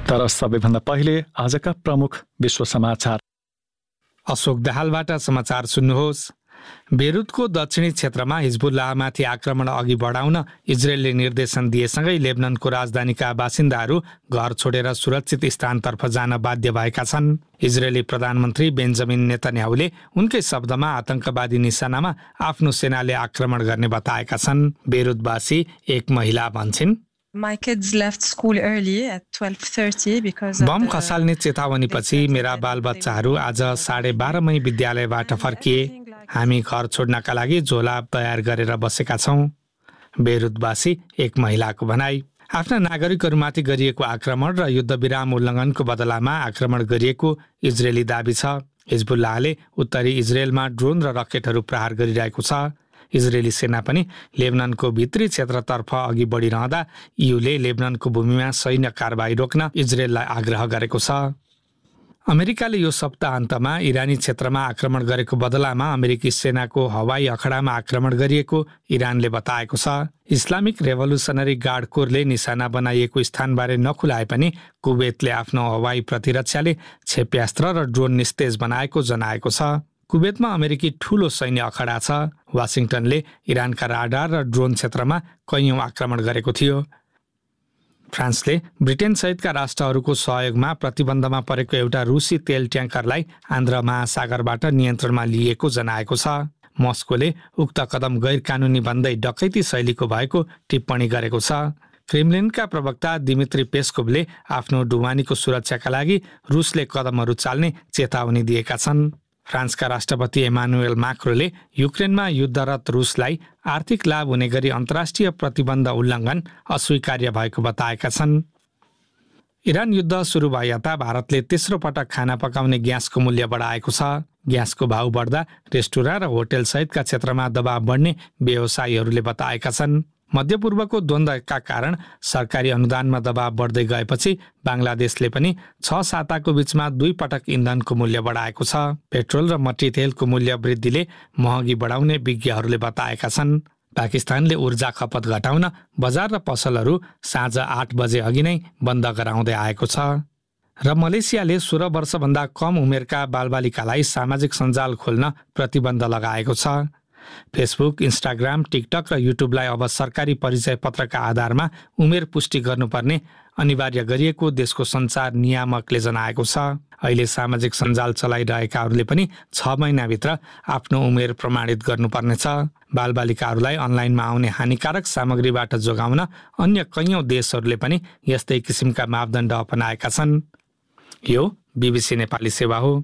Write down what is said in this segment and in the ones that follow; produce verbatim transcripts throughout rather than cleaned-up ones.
तर सबैभन्दा पहिले आजका प्रमुख विश्व समाचार। अशोक दाहालबाट समाचार सुन्नुहोस्। बेरुतको दक्षिणी क्षेत्रमा हिजबुल्लाहमाथि आक्रमण अघि बढाउन इजरायलले निर्देशन दिएसँगै लेबननको राजधानीका बासिन्दाहरू घर छोडेर सुरक्षित स्थानतर्फ जान बाध्य भएका छन्। इजरायली प्रधानमन्त्री बेन्जामिन नेतन्याहुले उनकै शब्दमा आतंकवादी निशानामा आफ्नो सेनाले आक्रमण गर्ने बताएका छन्। बेरुतवासी एक महिला भन्छन्, My kids left school early at twelve thirty because bomb खसाल्ने चेतावनीपछि मेरा बालबच्चाहरू आज साढे बाह्रमै विद्यालयबाट फर्किए। हामी घर छोड्नका लागि झोला तयार गरेर बसेका छौँ। बेरुतवासी एक महिलाको भनाई। आफ्ना नागरिकहरूमाथि गरिएको आक्रमण र युद्धविराम उल्लङ्घनको बदलामा आक्रमण गरिएको इजरायली दाबी छ। हिजबुल्लाहले उत्तरी इजरायलमा ड्रोन र रकेटहरू प्रहार गरिरहेको छ। इजरायली सेना पनि लेबननको भित्री क्षेत्रतर्फ अघि बढिरहँदा इयूले लेबननको भूमिमा सैन्य कारबाही रोक्न इजरायललाई आग्रह गरेको छ। अमेरिकाले यो सप्ताहन्तमा इरानी क्षेत्रमा आक्रमण गरेको बदलामा अमेरिकी सेनाको हवाई अखडामा आक्रमण गरिएको इरानले बताएको छ। इस्लामिक रेभोल्युसनरी गार्ड कोरले निशाना बनाइएको स्थानबारे नखुलाए पनि कुवेतले आफ्नो हवाई प्रतिरक्षाले क्षेप्यास्त्र र ड्रोन निस्तेज बनाएको जनाएको छ। कुवेतमा अमेरिकी ठूलो सैन्य अखडा छ। वाशिंगटनले इरानका राडार र ड्रोन क्षेत्रमा कैयौं आक्रमण गरेको थियो। फ्रान्सले ब्रिटेन सहितका राष्ट्रहरूको सहयोगमा प्रतिबन्धमा परेको एउटा रुसी तेल ट्याङ्करलाई आन्ध्र महासागरबाट नियन्त्रणमा लिएको जनाएको छ। मस्कोले उक्त कदम गैर कानुनी भन्दै डकैती शैलीको भएको टिप्पणी गरेको छ। क्रेमलिनका प्रवक्ता दिमित्री पेस्कोभले आफ्नो ढुवानीको सुरक्षाका लागि रुसले कदमहरू चाल्ने चेतावनी दिएका छन्। फ्रान्सका राष्ट्रपति एमानुएल माक्रोले युक्रेनमा युद्धरत रुसलाई आर्थिक लाभ हुने गरी अन्तर्राष्ट्रिय प्रतिबन्ध उल्लङ्घन अस्वीकार्य भएको बताएका छन्। इरान युद्ध सुरु भए यता भारतले तेस्रो पटक खाना पकाउने ग्यासको मूल्य बढाएको छ। ग्यासको भाउ बढ्दा रेस्टुराँ र होटल सहितका क्षेत्रमा दबाव बढ्ने व्यवसायीहरूले बताएका छन्। मध्यपूर्वको द्वन्द्वका कारण सरकारी अनुदानमा दबाव बढ्दै गएपछि बांग्लादेशले पनि छ साताको बीचमा दुई पटक इन्धनको मूल्य बढाएको छ। पेट्रोल र मट्टीतेलको मूल्य वृद्धिले महँगी बढाउने विज्ञहरूले बताएका छन्। पाकिस्तानले ऊर्जा खपत घटाउन बजार र पसलहरू साँझ आठ बजे अघि नै बन्द गराउँदै आएको छ। र मलेसियाले सोह्र वर्षभन्दा कम उमेरका बालबालिकालाई सामाजिक सञ्जाल खोल्न प्रतिबन्ध लगाएको छ। फेसबुक, इन्स्टाग्राम, टिकटक र युट्युबलाई अब सरकारी परिचय पत्रका आधारमा उमेर पुष्टि गर्नुपर्ने अनिवार्य गरिएको देशको सञ्चार नियामकले जनाएको छ। अहिले सामाजिक सञ्जाल चलाइरहेकाहरूले पनि छ महिनाभित्र आफ्नो उमेर प्रमाणित गर्नुपर्नेछ। बालबालिकाहरूलाई अनलाइनमा आउने हानिकारक सामग्रीबाट जोगाउन अन्य कैयौं देशहरूले पनि यस्तै किसिमका मापदण्ड अपनाएका छन्। यो बीबीसी नेपाली सेवा हो।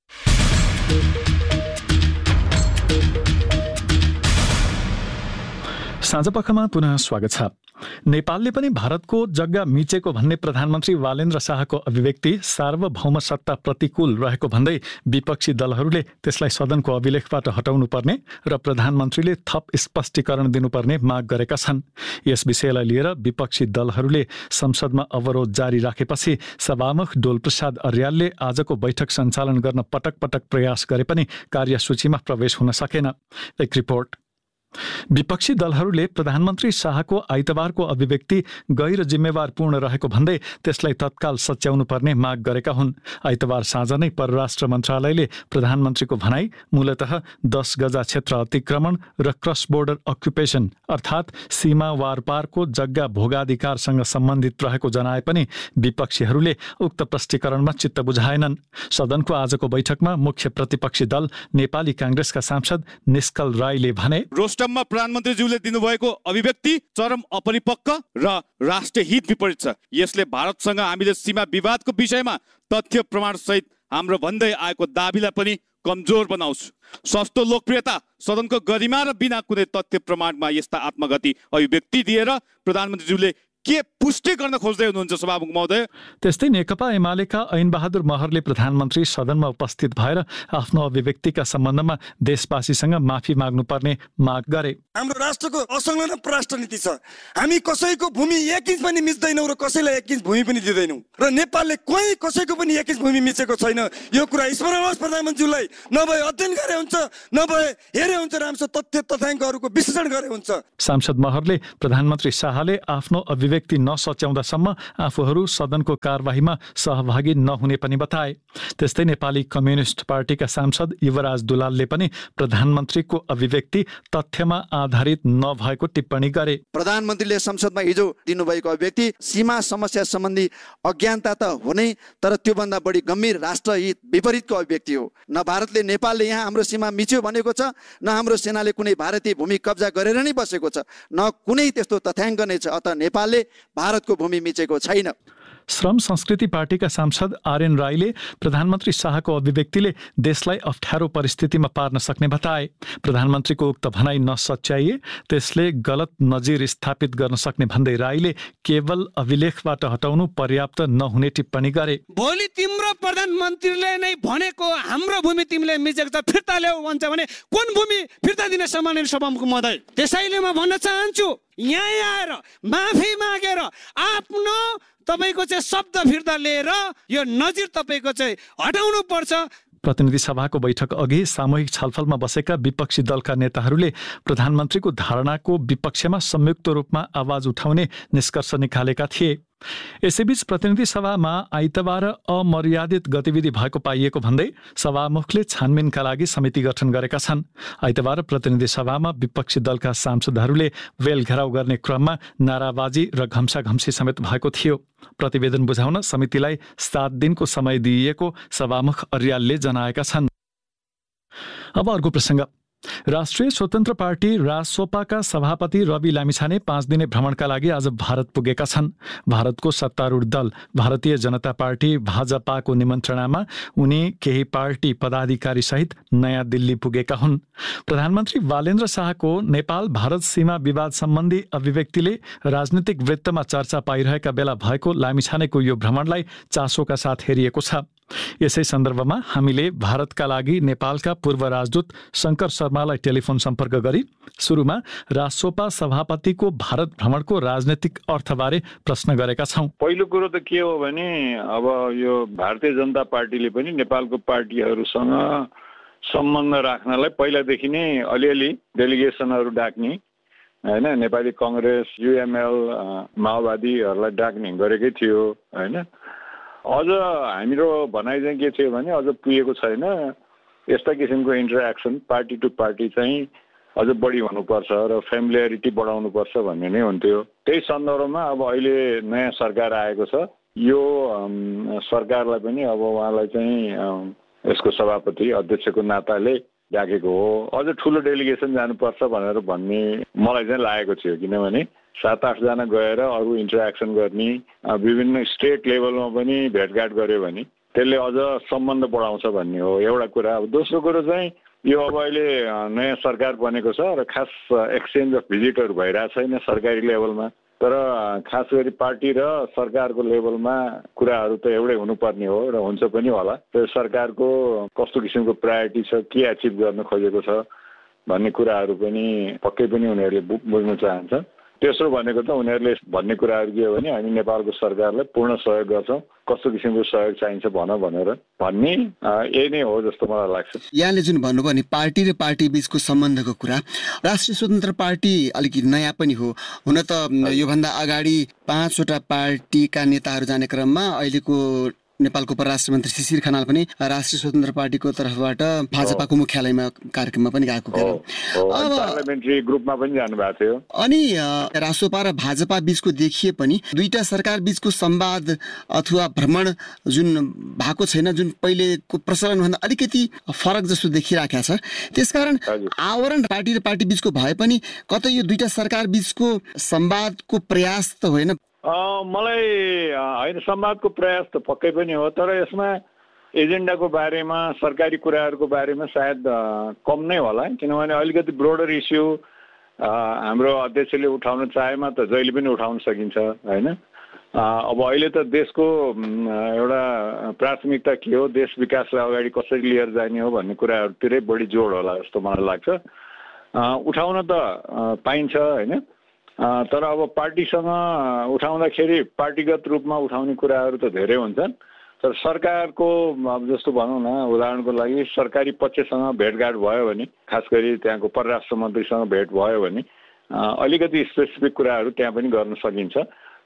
साँझपखमा पुनः स्वागत छ। नेपालले पनि भारतको जग्गा मिचेको भन्ने प्रधानमन्त्री वालेन्द्र शाहको अभिव्यक्ति सार्वभौम सत्ता प्रतिकूल रहेको भन्दै विपक्षी दलहरूले त्यसलाई सदनको अभिलेखबाट हटाउनु पर्ने र प्रधानमन्त्रीले थप स्पष्टीकरण दिनुपर्ने माग गरेका छन्। यस विषयलाई लिएर विपक्षी दलहरूले संसदमा अवरोध जारी राखेपछि सभामुख डोलप्रसाद अर्यालले आजको बैठक सञ्चालन गर्न पटक पटक प्रयास गरे पनि कार्यसूचीमा प्रवेश हुन सकेन। एक रिपोर्ट। विपक्षी दलहरूले प्रधानमन्त्री शाहको आइतबारको अभिव्यक्ति गैर जिम्मेवारपूर्ण रहेको भन्दै त्यसलाई तत्काल सच्याउनु पर्ने माग गरेका हुन्। आइतबार साँझ नै परराष्ट्र मन्त्रालयले प्रधानमन्त्रीको भनाई मूलतः दस गजा क्षेत्र अतिक्रमण र क्रस बोर्डर अक्युपेसन अर्थात् सीमा वारपारको जग्गा भोगाधिकारसँग सम्बन्धित रहेको जनाए पनि विपक्षीहरूले उक्त प्रष्टीकरणमा चित्त बुझाएनन्। सदनको आजको बैठकमा मुख्य प्रतिपक्षी दल नेपाली कांग्रेसका सांसद निष्कल राईले भने, रोस्टममा प्रधानमन्त्रीज्यूले दिनुभएको अभिव्यक्ति चरम अपरिपक्व र राष्ट्रिय हित विपरीत छ। यसले भारतसँग हामीले सीमा विवादको विषयमा तथ्य प्रमाण सहित हाम्रो भन्दै आएको दाबीलाई पनि कमजोर बनाउँछ। सस्तो लोकप्रियता, सदनको गरिमा र बिना कुनै तथ्य प्रमाणमा यस्ता आत्मघाती अभिव्यक्ति दिएर प्रधानमन्त्रीज्यूले के पुष्टि गर्न खोज्दै हुनुहुन्छ सभामुख महोदय? त्यस्तै नेकपा एमालेका ऐनबहादुर महरले प्रधानमन्त्री सदनमा उपस्थित भएर आफ्नो अभिव्यक्तिका सम्बन्धमा देशवासीसँग माफी माग्नुपर्ने माग गरे। हाम्रो राष्ट्रको असंलग्न परराष्ट्र नीति छ। हामी कसैको भूमि एक इन्च पनि मिच्दैनौँ र कसैलाई एक इन्च भूमि पनि दिँदैनौँ र नेपालले कोही कसैको पनि एक इन्च भूमि मिचेको छैन। यो कुरा स्मरण होस् प्रधानमन्त्रीलाई। नभए अध्ययन गरे हुन्छ, नभए हेरे हुन्छ, राम्रो तथ्य तथ्याङ्कहरूको विश्लेषण गरे हुन्छ। सांसद महरले प्रधानमन्त्री शाहले आफ्नो अभिव्यक्ति अभिव्यक्ति नसच्याउँदासम्म आफूहरू सदनको कार्यवाहीमा सहभागी नहुने पनि बताए। त्यस्तै नेपाली कम्युनिस्ट पार्टीका सांसद युवराज दुलालले पनि प्रधानमन्त्रीको अभिव्यक्ति तथ्यमा आधारित नभएको टिप्पणी गरे। प्रधानमन्त्रीले संसदमा हिजो दिनुभएको अभिव्यक्ति सीमा समस्या सम्बन्धी अज्ञानता त हो नै, तर त्योभन्दा बढी गम्भीर राष्ट्रहित विपरीतको अभिव्यक्ति हो। न भारतले नेपालले यहाँ हाम्रो सीमा मिच्यो भनेको छ, न हाम्रो सेनाले कुनै भारतीय भूमि कब्जा गरेर नै बसेको छ, न कुनै त्यस्तो तथ्याङ्क नै छ। अत नेपालले भारतको भूमि मिचेको छैन। श्रम संस्कृति पार्टीका सांसद आर्यन राईले प्रधानमन्त्री शाहको अभिव्यक्तिले देशलाई अप्ठ्यारो परिस्थितिमा पार्न सक्ने बताए। प्रधानमन्त्रीको उक्त भनाइ नसच्याइए त्यसले गलत नजिर स्थापित गर्न सक्ने भन्दै राईले केवल अभिलेखबाट हटाउनु पर्याप्त नहुने टिप्पणी गरे। भोलि तिम्रो प्रधानमन्त्रीले नै भनेको हाम्रो भूमि तिमीले मिचेको छ फिर्ता ल्याऊ भन्छ भने कुन भूमि फिर्ता दिने सम्माननीय सभामुख महोदय? त्यसैले म भन्न चाहन्छु, यहाँ आएर माफी मागेर आफ्नो तपाईको चाहिँ शब्द फिर्ता लिएर यो नजिर तपाईको चाहिँ हटाउनु पर्छ। प्रतिनिधि सभाको बैठक अघि सामूहिक छलफलमा बसेका विपक्षी दलका नेताहरूले प्रधानमन्त्रीको धारणाको विपक्षमा संयुक्त रूपमा आवाज उठाउने निष्कर्ष निकालेका थिए। यसैबीच प्रतिनिधि सभामा आइतबार अमर्यादित गतिविधि भएको पाइएको भन्दै सभामुखले छानबिनका लागि समिति गठन गरेका छन्। आइतबार प्रतिनिधि सभामा विपक्षी दलका सांसदहरूले वेल घेराउ गर्ने क्रममा नाराबाजी र घम्साघम्सी समेत भएको थियो। प्रतिवेदन बुझाउन समितिलाई सात दिनको समय दिइएको सभामुख अर्यालले जनाएका छन्। अब अर्को प्रसङ्ग। राष्ट्रिय स्वतन्त्र पार्टी रासोपाका सभापति रवि लामिछाने पाँच दिने भ्रमणका लागि आज भारत पुगेका छन्। भारतको सत्तारूढ दल भारतीय जनता पार्टी भाजपाको निमन्त्रणामा उनी केही पार्टी पदाधिकारी सहित नयाँ दिल्ली पुगेका हुन्। प्रधानमन्त्री वालेन्द्र शाहको नेपाल भारत सीमा विवाद सम्बन्धी अभिव्यक्तिले राजनीतिक वृत्तमा चर्चा पाइरहेका बेला भएको लामिछानेको यो भ्रमणलाई चासोका साथ हेरिएको छ। यसै सन्दर्भमा हामीले भारतका लागि नेपालका पूर्व राजदूत शङ्कर शर्मालाई टेलिफोन सम्पर्क गरी सुरुमा रासोपा सभापतिको भारत भ्रमणको राजनैतिक अर्थबारे प्रश्न गरेका छौं। पहिलो कुरो त के हो भने अब यो भारतीय जनता पार्टीले पनि नेपालको पार्टीहरूसँग सम्बन्ध राख्नलाई पहिलादेखि नै अलिअलि डेलिगेसनहरू डाक्ने हैन, नेपाली कांग्रेस, युएमएल, माओवादीहरूलाई डाक्ने गरेकै थियो हैन। अझ हाम्रो भनाइ चाहिँ के थियो भने अझ पुगेको छैन, यस्ता किसिमको इन्टरेक्सन पार्टी टु पार्टी चाहिँ अझ बढी हुनुपर्छ र फ्यामिलियरिटी बढाउनुपर्छ भन्ने नै हुन्थ्यो। त्यही सन्दर्भमा अब अहिले नयाँ सरकार आएको छ, यो सरकारलाई पनि अब उहाँलाई चाहिँ यसको सभापति अध्यक्षको नाताले डाकेको हो। अझ ठुलो डेलिगेसन जानुपर्छ भनेर भन्ने मलाई चाहिँ लागेको थियो, किनभने सात आठजना गएर अरू इन्टरेक्सन गर्ने, विभिन्न स्टेट लेभलमा पनि भेटघाट गर्यो भने त्यसले अझ सम्बन्ध बढाउँछ भन्ने हो एउटा कुरा। अब दोस्रो कुरो चाहिँ यो अब अहिले नयाँ सरकार बनेको छ र खास एक्सचेन्ज अफ भिजिटहरू भइरहेको छैन सरकारी लेभलमा, तर खास गरी पार्टी र सरकारको लेभलमा कुराहरू त एउटै हुनुपर्ने हो र हुन्छ पनि होला। त्यो सरकारको कस्तो किसिमको प्रायोरिटी छ, के एचिभ गर्न खोजेको छ भन्ने कुराहरू पनि पक्कै पनि उनीहरूले बुझ्न चाहन्छ। तेस्रो भनेको त उनीहरूले भन्ने कुराहरू के हो भने हामी नेपालको सरकारलाई पूर्ण सहयोग गर्छौँ, कस्तो किसिमको सहयोग चाहिन्छ भन भनेर भन्ने यही नै हो जस्तो मलाई लाग्छ। यहाँले जुन भन्नुभयो नि पार्टी र पार्टी बीचको सम्बन्धको कुरा, राष्ट्रिय स्वतन्त्र पार्टी अलिकति नयाँ पनि हो। हुन त योभन्दा अगाडि पाँचवटा पार्टीका नेताहरू जाने क्रममा अहिलेको नेपालको परराष्ट्र मन्त्री शिशिर खनाल पनि राष्ट्रिय स्वतन्त्र पार्टीको तर्फबाट भाजपाको मुख्यालयमा कार्यक्रममा पनि गएको थियो। अब पार्लियामेन्ट्री ग्रुपमा पनि जानुभएको थियो। अनि रासोपा र भाजपा बीचको देखिए पनि दुईटा सरकार बीचको संवाद अथवा भ्रमण जुन भएको छैन, जुन पहिलेको प्रचलनभन्दा अलिकति फरक जस्तो देखिराखेको छ। त्यसकारण आवरण पार्टी र पार्टी बीचको भए पनि कतै यो दुईटा सरकार बीचको संवादको प्रयास त होइन? मलाई होइन, संवादको प्रयास त पक्कै पनि हो, तर यसमा एजेन्डाको बारेमा सरकारी कुराहरूको बारेमा सायद कम नै होला, किनभने अलिकति ब्रोडर इस्यु हाम्रो अध्यक्षले उठाउन चाहेमा त जहिले पनि उठाउन सकिन्छ होइन। अब अहिले त देशको एउटा प्राथमिकता के हो, देश विकासलाई अगाडि कसरी लिएर जाने हो भन्ने कुराहरूतिरै बढी जोड होला जस्तो मलाई लाग्छ। उठाउन त पाइन्छ होइन, तर अब पार्टीसँग उठाउँदाखेरि पार्टीगत रूपमा उठाउने कुराहरू त धेरै हुन्छन्, तर सरकारको अब जस्तो भनौँ न उदाहरणको लागि सरकारी पक्षसँग भेटघाट भयो भने, खास गरी त्यहाँको परराष्ट्र मन्त्रीसँग भेट भयो भने अलिकति स्पेसिफिक कुराहरू त्यहाँ पनि गर्न सकिन्छ।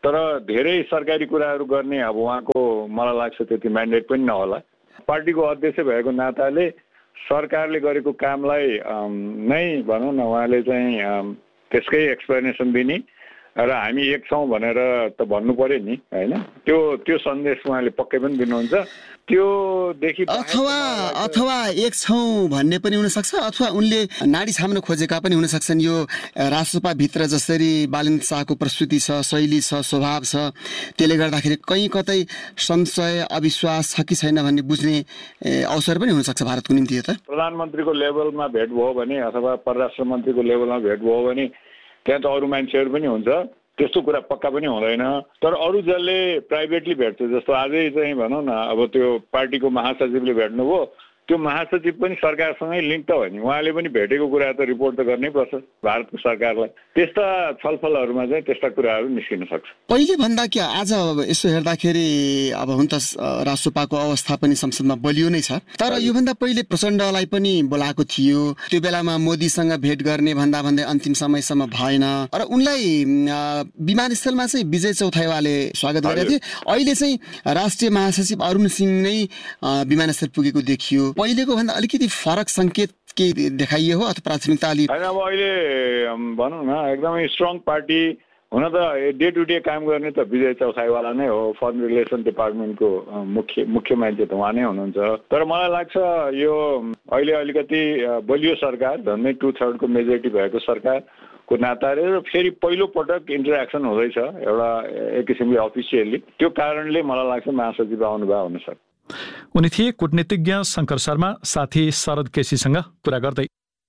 तर धेरै सरकारी कुराहरू गर्ने अब उहाँको मलाई लाग्छ त्यति म्यान्डेट पनि नहोला। पार्टीको अध्यक्ष भएको नाताले सरकारले गरेको कामलाई नै भनौँ न उहाँले चाहिँ त्यसकै एक्सप्लेनेसन दिने र हामी एक छौँ भनेर त भन्नु पर्यो नि होइन। त्यो त्यो सन्देश उहाँले पक्कै पनि दिनुहुन्छ। त्योदेखि अथवा अथवा एक छौँ भन्ने पनि हुनसक्छ अथवा उनले नाडी छाम्न खोजेका पनि हुन सक्छन्। यो राजसभाभित्र जसरी बालेन्द्र शाहको प्रस्तुति छ, शैली छ, स्वभाव छ, त्यसले गर्दाखेरि कहीँ कतै संशय अविश्वास छ कि छैन भन्ने बुझ्ने अवसर पनि हुनसक्छ भारतको निम्ति। त प्रधानमन्त्रीको लेभलमा भेट भयो भने अथवा परराष्ट्र मन्त्रीको लेभलमा भेट भयो भने त्यहाँ त अरू मान्छेहरू पनि हुन्छ, त्यस्तो कुरा पक्का पनि हुँदैन। तर अरू जसले प्राइभेटली भेट्छ, जस्तो आजै चाहिँ भनौँ न अब त्यो पार्टीको महासचिवले भेट्नुभयो, त्यो महासचिव पनि सरकारसँगै लिङ्क त हो नि, उहाँले पनि भेटेको कुरा त रिपोर्ट त गर्नै पर्छ भारतको सरकारलाई। त्यस्ता छलफलहरूमा चाहिँ त्यस्ता कुराहरू निस्किन सक्छ। पहिले भन्दा कि आज यसो हेर्दाखेरि अब हुन त राष्ट्रपाको अवस्था पनि संसदमा बलियो नै छ, तर योभन्दा पहिले प्रचण्डलाई पनि बोलाएको थियो। त्यो बेलामा मोदीसँग भेट गर्ने भन्दा भन्दै अन्तिम समयसम्म भएन र उनलाई विमानस्थलमा चाहिँ विजय चौथाइवाले स्वागत गरेका थिए। अहिले चाहिँ राष्ट्रिय महासचिव अरुण सिंह नै विमानस्थल पुगेको देखियो। पहिलेको भन्दा अलिकति फरक सङ्केत के देखाइयो हो अथवा प्राथमिकता अलि? होइन, अब अहिले भनौँ न एकदमै स्ट्रङ पार्टी हुन त डे टु डे काम गर्ने त विजय चौथाइवाला नै हो। फरेन रिलेसन डिपार्टमेन्टको मुख्य मुख्य मान्छे त उहाँ नै हुनुहुन्छ। तर मलाई लाग्छ यो अहिले अलिकति बलियो सरकार, झन्डै टु थर्डको मेजोरिटी भएको सरकारको नाताले र फेरि पहिलो पटक इन्टरेक्सन हुँदैछ एउटा एक किसिमले अफिसियली, त्यो कारणले मलाई लाग्छ महासचिव आउनुभयो हुनसक्छ। उनी थिए कूटनीतिज्ञ शङ्कर शर्मा, साथी शरद केसीसँग कुरा गर्दै।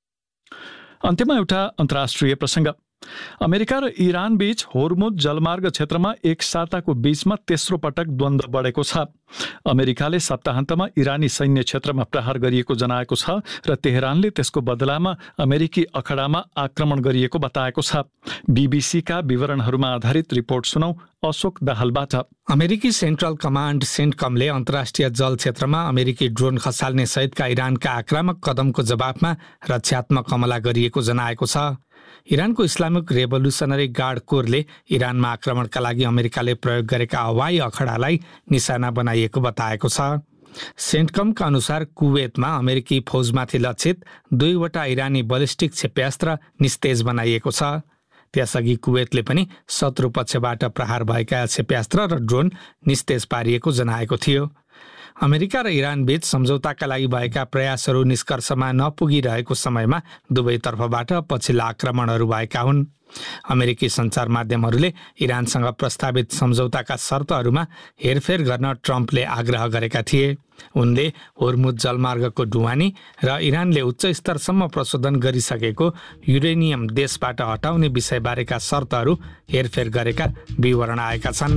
अन्त्यमा एउटा अन्तर्राष्ट्रिय प्रसङ्ग। अमेरिका र इरान बीच होर्मुज जलमार्ग क्षेत्रमा एक साताको बीचमा तेस्रो पटक द्वन्द्व बढेको छ। अमेरिकाले सप्ताहन्तमा इरानी सैन्य क्षेत्रमा प्रहार गरिएको जनाएको छ र तेहरानले त्यसको बदलामा अमेरिकी अखडामा आक्रमण गरिएको बताएको छ। बीबीसीका विवरणहरूमा आधारित रिपोर्ट सुनौ अशोक दाहालबाट। अमेरिकी सेन्ट्रल कमान्ड सेन्टकमले अन्तर्राष्ट्रिय जल क्षेत्रमा अमेरिकी ड्रोन खसाल्ने सहितका इरानका आक्रामक कदमको जवाफमा रक्षात्मक हमला गरिएको जनाएको छ। इरानको इस्लामिक रेभोल्युसनरी गार्ड कोरले इरानमा आक्रमणका लागि अमेरिकाले प्रयोग गरेका हवाई अखडालाई निशाना बनाइएको बताएको छ। सेन्टकमका अनुसार कुवेतमा अमेरिकी फौजमाथि लक्षित दुईवटा इरानी बलिस्टिक क्षेप्यास्त्र निस्तेज बनाइएको छ। त्यसअघि कुवेतले पनि शत्रु पक्षबाट प्रहार भएका क्षेप्यास्त्र र ड्रोन निस्तेज पारिएको जनाएको थियो। अमेरिका र इरान बीच सम्झौताका लागि भएका प्रयासहरू निष्कर्षमा नपुगिरहेको समयमा दुवैतर्फबाट पछिल्ला आक्रमणहरू भएका हुन्। अमेरिकी सञ्चार माध्यमहरूले इरानसँग प्रस्तावित सम्झौताका शर्तहरूमा हेरफेर गर्न ट्रम्पले आग्रह गरेका थिए। उनले होर्मुज जलमार्गको ढुवानी र इरानले उच्च स्तरसम्म प्रशोधन गरिसकेको युरेनियम देशबाट हटाउने विषयबारेका शर्तहरू हेरफेर गरेका विवरण आएका छन्।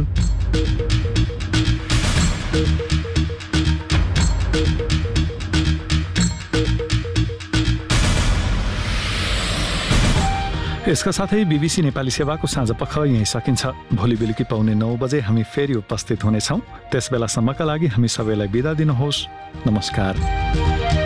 यसका साथै बीबीसी नेपाली सेवाको साँझ पख यहीँ सकिन्छ। भोलि बेलुकी पाउने नौ बजे हामी फेरि उपस्थित हुनेछौँ। त्यसबेलासम्मका लागि हामी सबैलाई बिदा दिनुहोस्। नमस्कार।